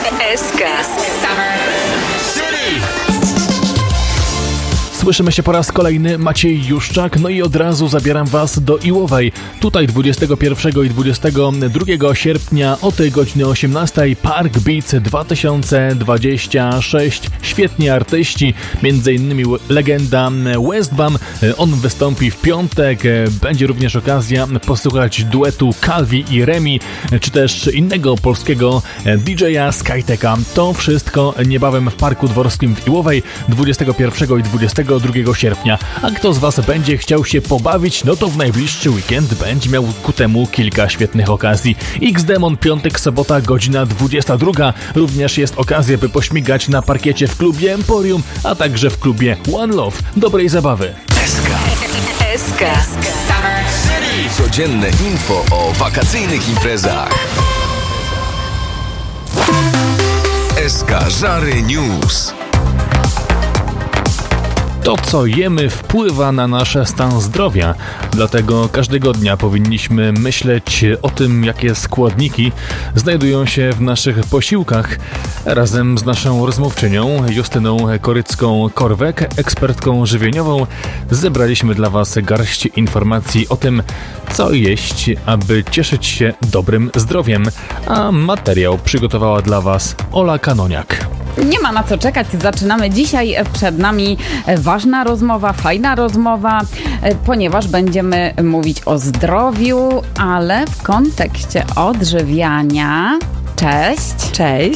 SK. Słyszymy się po raz kolejny, Maciej Juszczak, no i od razu zabieram Was do Iłowej. Tutaj 21 i 22 sierpnia o tej godzinie 18 Park Beats 2026. Świetni artyści, m.in. legenda Westbam. On wystąpi w piątek. Będzie również okazja posłuchać duetu Calvi i Remi, czy też innego polskiego DJ-a Skyteka. To wszystko niebawem w Parku Dworskim w Iłowej 21 i 22 sierpnia. A kto z Was będzie chciał się pobawić, no to w najbliższy weekend będzie miał ku temu kilka świetnych okazji. X-Demon, piątek, sobota, godzina 22. Również jest okazja, by pośmigać na parkiecie w klubie Emporium, a także w klubie One Love. Dobrej zabawy. SK. Codzienne info o wakacyjnych imprezach. SK Żary News. To, co jemy, wpływa na nasz stan zdrowia, dlatego każdego dnia powinniśmy myśleć o tym, jakie składniki znajdują się w naszych posiłkach. Razem z naszą rozmówczynią Justyną Korycką-Korwek, ekspertką żywieniową, zebraliśmy dla Was garść informacji o tym, co jeść, aby cieszyć się dobrym zdrowiem, a materiał przygotowała dla Was Ola Kanoniak. Nie ma na co czekać, zaczynamy dzisiaj. Przed nami ważna rozmowa, fajna rozmowa, ponieważ będziemy mówić o zdrowiu, ale w kontekście odżywiania. Cześć. Cześć.